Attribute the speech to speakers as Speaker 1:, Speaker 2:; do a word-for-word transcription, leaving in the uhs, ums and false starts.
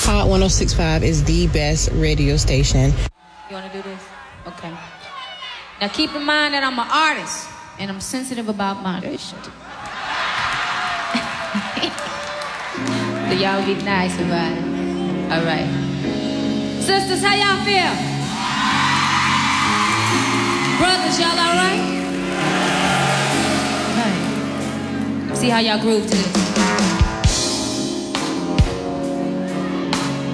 Speaker 1: Hot one oh six point five is the best radio station.
Speaker 2: You want to do this? Okay. Now keep in mind that I'm an artist and I'm sensitive about moderation. So y'all be nice about it. All right. Sisters, how y'all feel? Brothers, y'all all right? All right. See how y'all groove to this.